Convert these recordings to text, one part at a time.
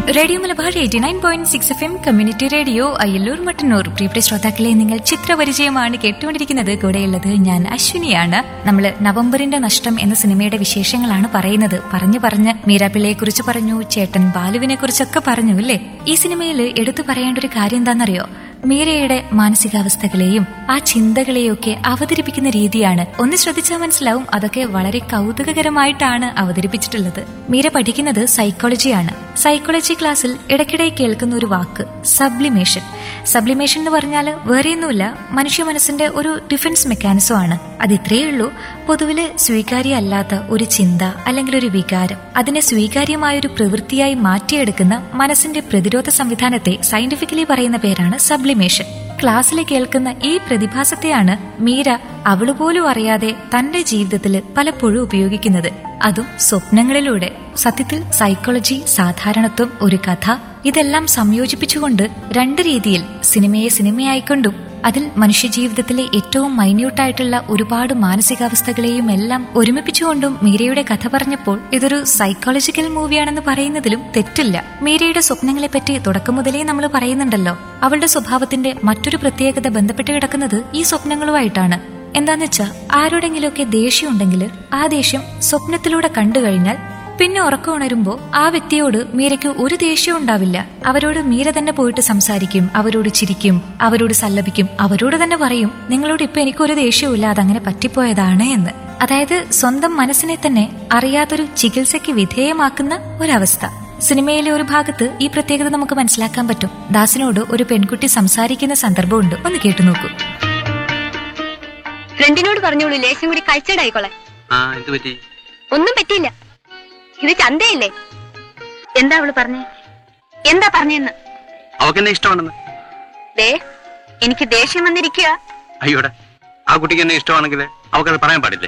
Radio Malabar 89.6 FM community radio Ayyallur Mattannur. പ്രിയപ്പെട്ട ശ്രോതാക്കളെ, നിങ്ങൾ ചിത്രപരിചയമാണ് കേട്ടുകൊണ്ടിരിക്കുന്നത്. കൂടെയുള്ളത് ഞാൻ അശ്വിനിയാണ്. നമ്മള് നവംബറിന്റെ നഷ്ടം എന്ന സിനിമയുടെ വിശേഷങ്ങളാണ് പറയുന്നത്. പറഞ്ഞ് മീരാപിള്ളയെ കുറിച്ച് പറഞ്ഞു, ചേട്ടൻ ബാലുവിനെ കുറിച്ചൊക്കെ പറഞ്ഞു അല്ലേ. ഈ സിനിമയിൽ എടുത്തു പറയേണ്ട ഒരു കാര്യം എന്താണെന്നറിയോ? മീരയുടെ മാനസികാവസ്ഥകളെയും ആ ചിന്തകളെയൊക്കെ അവതരിപ്പിക്കുന്ന രീതിയാണ്. ഒന്ന് ശ്രദ്ധിച്ചാൽ മനസ്സിലാവും, അതൊക്കെ വളരെ കൗതുകകരമായിട്ടാണ് അവതരിപ്പിച്ചിട്ടുള്ളത്. മീര പഠിക്കുന്നത് സൈക്കോളജിയാണ്. സൈക്കോളജി ക്ലാസ്സിൽ ഇടയ്ക്കിടെ കേൾക്കുന്ന ഒരു വാക്ക് സബ്ലിമേഷൻ. സബ്ലിമേഷൻ എന്ന് പറഞ്ഞാൽ വേറെയൊന്നുമില്ല, മനുഷ്യ മനസ്സിന്റെ ഒരു ഡിഫൻസ് മെക്കാനിസം ആണ്. അത് ഇത്രയേ ഉള്ളൂ. പൊതുവില് സ്വീകാര്യമല്ലാത്ത ഒരു ചിന്ത അല്ലെങ്കിൽ ഒരു വികാരം അതിനെ സ്വീകാര്യമായൊരു പ്രവൃത്തിയായി മാറ്റിയെടുക്കുന്ന മനസ്സിന്റെ പ്രതിരോധ സംവിധാനത്തെ സയന്റിഫിക്കലി പറയുന്ന പേരാണ് സബ്ലിമേഷൻ. ക്ലാസ്സിൽ കേൾക്കുന്ന ഈ പ്രതിഭാസത്തെയാണ് മീര അവള് പോലും അറിയാതെ തന്റെ ജീവിതത്തിൽ പലപ്പോഴും ഉപയോഗിക്കുന്നത്, അതും സ്വപ്നങ്ങളിലൂടെ. സത്യത്തിൽ സൈക്കോളജി, സാധാരണത്വം, ഒരു കഥ, ഇതെല്ലാം സംയോജിപ്പിച്ചുകൊണ്ട് രണ്ട് രീതിയിൽ സിനിമയെ സിനിമയായിക്കൊണ്ടും അതിൽ മനുഷ്യജീവിതത്തിലെ ഏറ്റവും മൈന്യൂട്ടായിട്ടുള്ള ഒരുപാട് മാനസികാവസ്ഥകളെയും എല്ലാം ഒരുമിപ്പിച്ചുകൊണ്ടും മീരയുടെ കഥ പറഞ്ഞപ്പോൾ ഇതൊരു സൈക്കോളജിക്കൽ മൂവിയാണെന്ന് പറയുന്നതിലും തെറ്റില്ല. മീരയുടെ സ്വപ്നങ്ങളെപ്പറ്റി തുടക്കം മുതലേ നമ്മൾ പറയുന്നുണ്ടല്ലോ. അവളുടെ സ്വഭാവത്തിന്റെ മറ്റൊരു പ്രത്യേകത ബന്ധപ്പെട്ട് കിടക്കുന്നത് ഈ സ്വപ്നങ്ങളുമായിട്ടാണ്. എന്താന്ന് വെച്ചാൽ, ആരോടെങ്കിലുമൊക്കെ ദേഷ്യം ഉണ്ടെങ്കിൽ ആ ദേഷ്യം സ്വപ്നത്തിലൂടെ കണ്ടു കഴിഞ്ഞാൽ പിന്നെ ഉറക്കം ഉണരുമ്പോ ആ വ്യക്തിയോട് മീരയ്ക്ക് ഒരു ദേഷ്യവും ഉണ്ടാവില്ല. അവരോട് മീര തന്നെ പോയിട്ട് സംസാരിക്കും, അവരോട് ചിരിക്കും, അവരോട് സല്ലപിക്കും, അവരോട് തന്നെ പറയും, നിങ്ങളോട് ഇപ്പൊ എനിക്കൊരു ദേഷ്യവുമില്ല, അതങ്ങനെ പറ്റിപ്പോയതാണ് എന്ന്. അതായത് സ്വന്തം മനസ്സിനെ തന്നെ അറിയാത്തൊരു ചികിത്സയ്ക്ക് വിധേയമാക്കുന്ന ഒരവസ്ഥ. സിനിമയിലെ ഒരു ഭാഗത്ത് ഈ പ്രത്യേകത നമുക്ക് മനസ്സിലാക്കാൻ പറ്റും. ദാസിനോട് ഒരു പെൺകുട്ടി സംസാരിക്കുന്ന സന്ദർഭമുണ്ട്, ഒന്ന് കേട്ടു നോക്കൂ. ഫ്രണ്ടിനോട് പറഞ്ഞോളൂ, ലേശം കൂടി കഴിച്ചടായിക്കോളെ. ഒന്നും പറ്റിയില്ല, ഇത് ചന്തയല്ലേ. എന്താ അവള് പറഞ്ഞേ? എന്താ പറഞ്ഞെന്ന്? അവക്കെന്നെ ഇഷ്ടമാണെന്ന്. എനിക്ക് ദേഷ്യം വന്നിരിക്കുക. അയ്യോടെ, ആ കുട്ടിക്ക് എന്നെ ഇഷ്ടമാണെങ്കിൽ അവക്കത് പറയാൻ പാടില്ലേ?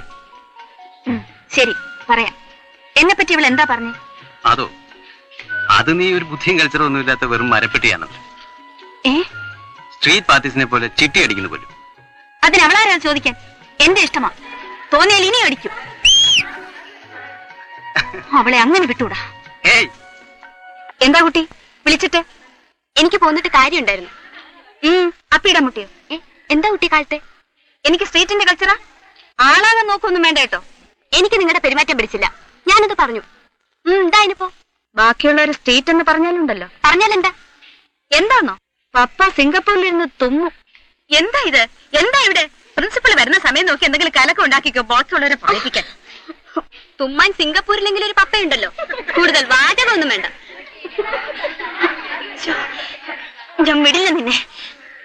ശരി, പറയാം. എന്നെ പറ്റി ഇവൾ എന്താ പറഞ്ഞേ? അതോ, അത് നീ ഒരു ബുദ്ധിയും കൾച്ചറും ഒന്നും ഇല്ലാത്ത വെറും മരപ്പെട്ടിയാണ്. സ്ട്രീറ്റ് പാർട്ടീസിനെ പോലെ ചിട്ടി അടിക്കുന്നു പോലും. അതിനവളാരാ ചോദിക്കാൻ? എന്റെ ഇഷ്ടമാ, തോന്നിയാൽ ഇനി അടിക്കും. അവളെ അങ്ങനെ വിട്ടൂടാ. എന്താ കുട്ടി വിളിച്ചിട്ട്? എനിക്ക് പോന്നിട്ട് കാര്യമുണ്ടായിരുന്നു. അപ്പിയിടാൻ മുട്ടിയോ? എന്താ കുട്ടി കാലത്തെ? എനിക്ക് സ്ട്രീറ്റിന്റെ കൾച്ചറാ. ആളാകാൻ നോക്കൊന്നും വേണ്ട കേട്ടോ. എനിക്ക് നിങ്ങളുടെ പെരുമാറ്റം പിടിച്ചില്ല, ഞാനത് പറഞ്ഞു. എന്താ ഇനിപ്പോ? ബാക്കിയുള്ളവര് സ്ട്രീറ്റ് എന്ന് പറഞ്ഞാലുണ്ടല്ലോ. പറഞ്ഞാലെന്താ? എന്താന്നോ? പപ്പ സിംഗപ്പൂരിലിരുന്ന് തുമ്മും. എന്താ ഇത്? എന്താ ഇവിടെ? പ്രിൻസിപ്പൾ വരുന്ന സമയം നോക്കി എന്തെങ്കിലും കലക്കം ഉണ്ടാക്കിക്കോ, ബാക്കിയുള്ളവരെ പറയിപ്പിക്കാൻ. തുമ്മാൻ സിംഗപ്പൂരിലെങ്കിലും ഒരു പപ്പയുണ്ടല്ലോ. കൂടുതൽ വാചകമൊന്നും വേണ്ട. ഞാൻ വിടില്ല നിന്നെ.